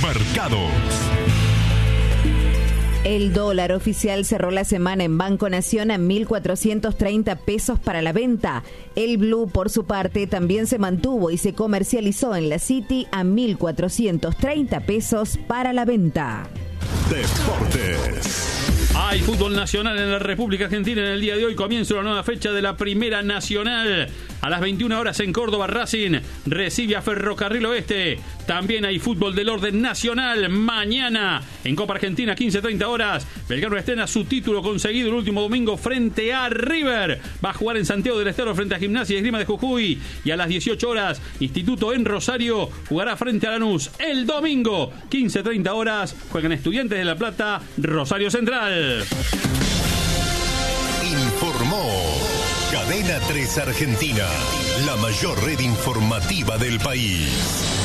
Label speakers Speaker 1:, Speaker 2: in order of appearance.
Speaker 1: Mercados.
Speaker 2: El dólar oficial cerró la semana en Banco Nación a 1.430 pesos para la venta. El blue, por su parte, también se mantuvo y se comercializó en la City a 1.430 pesos para la venta.
Speaker 1: Deportes.
Speaker 3: Hay fútbol nacional en la República Argentina en el día de hoy. Comienza una nueva fecha de la Primera Nacional. A las 21 horas en Córdoba, Racing recibe a Ferrocarril Oeste. También hay fútbol del orden nacional. Mañana en Copa Argentina, 15:30 horas, Belgrano estrena su título conseguido el último domingo frente a River. Va a jugar en Santiago del Estero frente a Gimnasia y Esgrima de Jujuy. Y a las 18 horas, Instituto en Rosario jugará frente a Lanús. El domingo, 15:30 horas, juegan Estudiantes de La Plata, Rosario Central.
Speaker 1: Informó Cadena 3 Argentina, la mayor red informativa del país.